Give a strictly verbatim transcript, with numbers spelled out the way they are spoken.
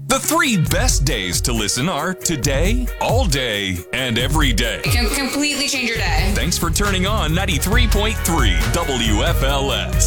The three best days to listen are today, all day, and every day. It can completely change your day. Thanks for turning on ninety-three point three W F L S.